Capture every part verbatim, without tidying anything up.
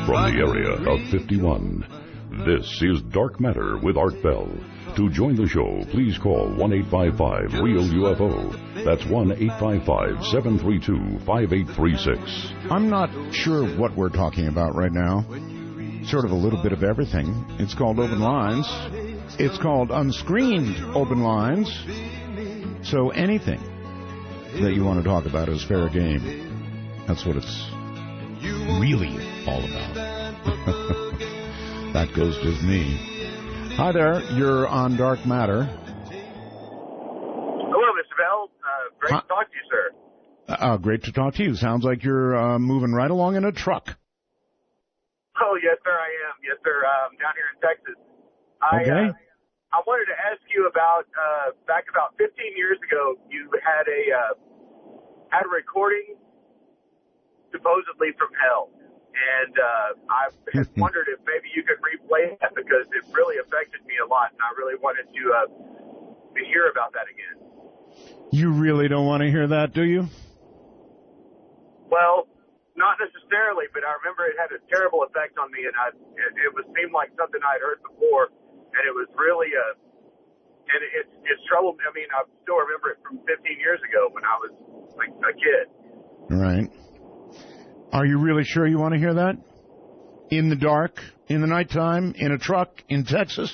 from the area of fifty-one. This is Dark Matter with Art Bell. To join the show, please call one eight five five real U F O. That's one eight five five, seven three two, five eight three six. I'm not sure what we're talking about right now. Sort of a little bit of everything. It's called Open Lines. It's called Unscreened Open Lines. So anything that you want to talk about is fair game. That's what it's really all about. That goes with me. Hi there, you're on Dark Matter. Hello, Mister Bell. Uh, great Hi. to talk to you, sir. Uh, great to talk to you. Sounds like you're uh, moving right along in a truck. Oh, yes, sir, I am. Yes, sir, I'm down here in Texas. I, okay. Uh, I wanted to ask you about, uh, back about fifteen years ago, you had a, uh, had a recording supposedly from hell. And uh, I wondered if maybe you could replay that because it really affected me a lot, and I really wanted to, uh, to hear about that again. You really don't want to hear that, do you? Well, not necessarily, but I remember it had a terrible effect on me, and I, it, it was seemed like something I'd heard before, and it was really a, and it, it's it's trouble. I mean, I still remember it from fifteen years ago when I was like a kid. Right. Are you really sure you want to hear that? In the dark, in the nighttime, in a truck, in Texas?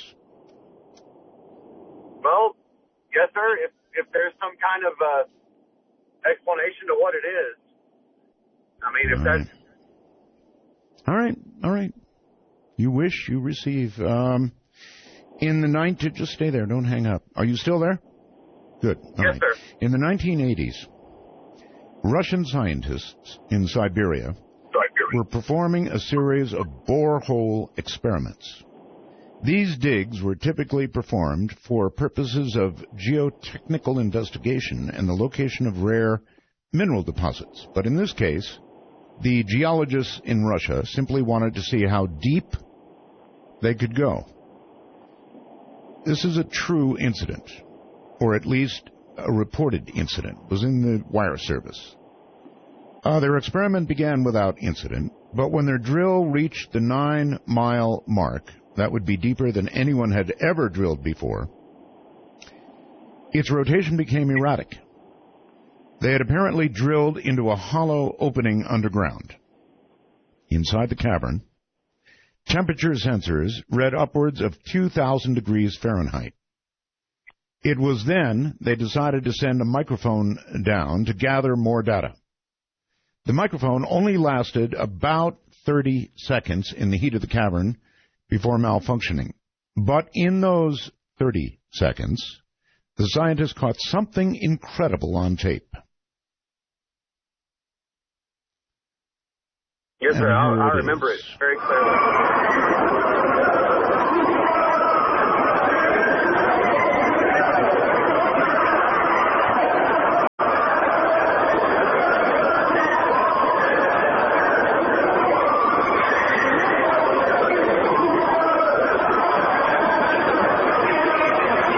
Well, yes, sir. If if there's some kind of uh, explanation to what it is, I mean, if all that's right. all right, all right. You wish, you receive. Um, in the nineteen, just stay there. Don't hang up. Are you still there? Good. All yes, right. sir. In the nineteen eighties. Russian scientists in Siberia were performing a series of borehole experiments. These digs were typically performed for purposes of geotechnical investigation and the location of rare mineral deposits. But in this case, the geologists in Russia simply wanted to see how deep they could go. This is a true incident, or at least a reported incident. Was in the wire service. Uh, their experiment began without incident, but when their drill reached the nine-mile mark, that would be deeper than anyone had ever drilled before, its rotation became erratic. They had apparently drilled into a hollow opening underground. Inside the cavern, temperature sensors read upwards of two thousand degrees Fahrenheit. It was then they decided to send a microphone down to gather more data. The microphone only lasted about thirty seconds in the heat of the cavern before malfunctioning. But in those thirty seconds, the scientists caught something incredible on tape. Yes, sir. I, I remember it very clearly.